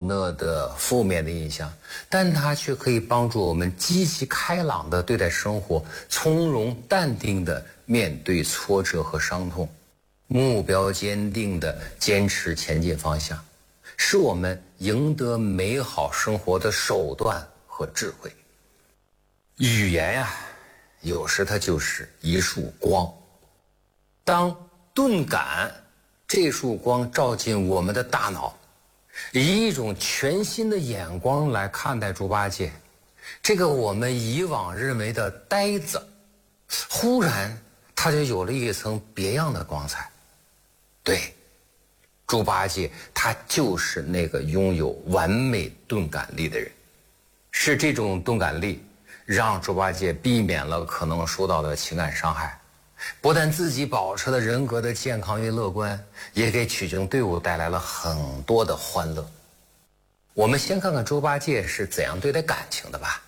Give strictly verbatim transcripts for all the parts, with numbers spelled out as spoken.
讷的负面的印象，但它却可以帮助我们积极开朗地对待生活，从容淡定地面对挫折和伤痛，目标坚定地坚持前进方向，是我们赢得美好生活的手段和智慧。语言呀、啊，有时它就是一束光，当钝感这束光照进我们的大脑，以一种全新的眼光来看待猪八戒，这个我们以往认为的呆子，忽然他就有了一层别样的光彩。对，猪八戒他就是那个拥有完美钝感力的人，是这种钝感力让猪八戒避免了可能受到的情感伤害，不但自己保持了人格的健康与乐观，也给取经队伍带来了很多的欢乐。我们先看看猪八戒是怎样对待感情的吧。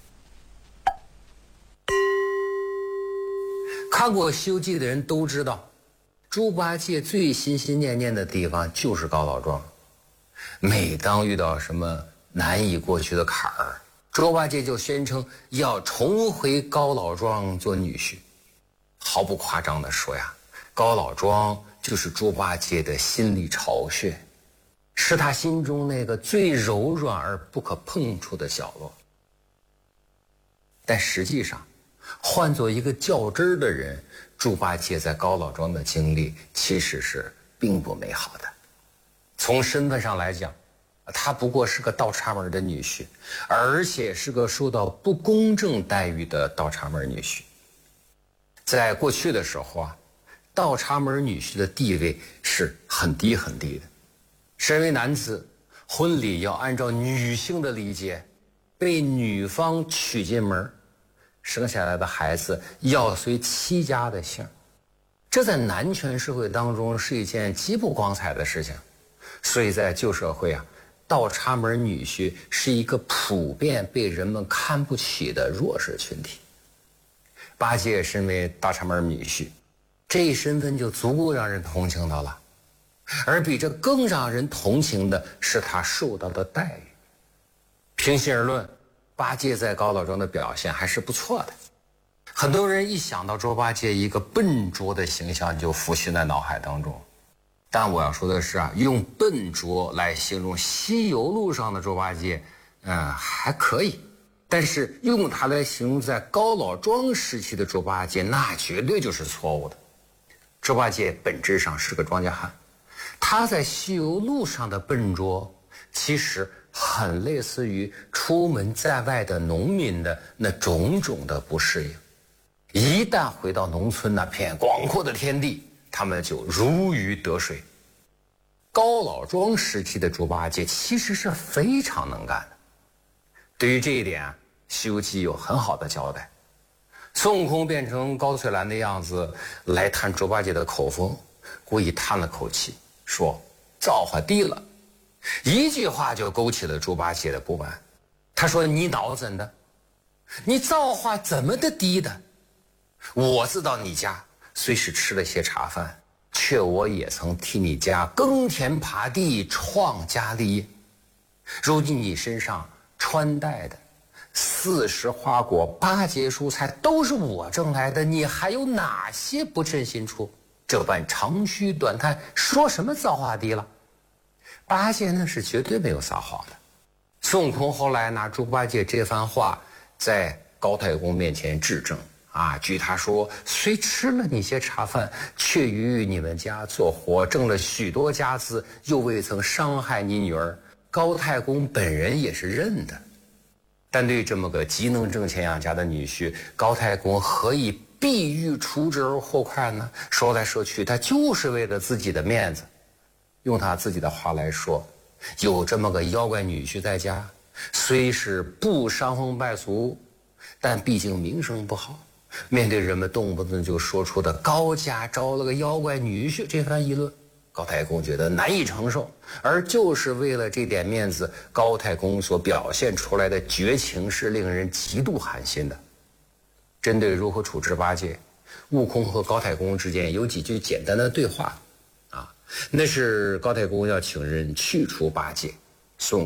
看过《西游记》的人都知道，猪八戒最心心念念的地方就是高老庄。每当遇到什么难以过去的坎儿，猪八戒就宣称要重回高老庄做女婿。毫不夸张地说呀，高老庄就是猪八戒的心理巢穴，是他心中那个最柔软而不可碰触的角落。但实际上，换做一个较真儿的人，猪八戒在高老庄的经历其实是并不美好的。从身份上来讲，他不过是个倒插门的女婿，而且是个受到不公正待遇的倒插门女婿。在过去的时候啊，倒插门女婿的地位是很低很低的。身为男子，婚礼要按照女性的礼节，被女方娶进门，生下来的孩子要随妻家的姓。这在男权社会当中是一件极不光彩的事情，所以在旧社会啊，倒插门女婿是一个普遍被人们看不起的弱势群体。八戒身为倒插门女婿，这一身份就足够让人同情他了。而比这更让人同情的是他受到的待遇。平心而论，八戒在高老庄的表现还是不错的。很多人一想到猪八戒一个笨拙的形象就浮现在脑海当中，但我要说的是啊，用笨拙来形容西游路上的猪八戒，嗯，还可以。但是用它来形容在高老庄时期的猪八戒，那绝对就是错误的。猪八戒本质上是个庄稼汉，他在西游路上的笨拙，其实很类似于出门在外的农民的那种种的不适应。一旦回到农村那片广阔的天地，他们就如鱼得水。高老庄时期的猪八戒其实是非常能干的。对于这一点，《西游记》有很好的交代。孙悟空变成高翠兰的样子来探猪八戒的口风，故意叹了口气说造化低了，一句话就勾起了猪八戒的不满。他说你脑怎的，你造化怎么的低的？我自到你家虽是吃了些茶饭，却我也曾替你家耕田耙地，创家立业。如今你身上穿戴的四时花果八节蔬菜都是我挣来的，你还有哪些不称心处？这般长吁短叹，说什么造化低了？八戒那是绝对没有撒谎的。孙悟空后来拿猪八戒这番话在高太公面前质证啊，据他说，虽吃了你些茶饭，却于你们家做活，挣了许多家资，又未曾伤害你女儿。高太公本人也是认的。但对这么个极能挣钱养家的女婿，高太公何以必欲除之而后快呢？说来说去，他就是为了自己的面子。用他自己的话来说，有这么个妖怪女婿在家，虽是不伤风败俗，但毕竟名声不好。面对人们动不动就说出的高家招了个妖怪女婿这番议论，高太公觉得难以承受，而就是为了这点面子，高太公所表现出来的绝情是令人极度寒心的。针对如何处置八戒，悟空和高太公之间有几句简单的对话啊，那是高太公要请人去除八戒，孙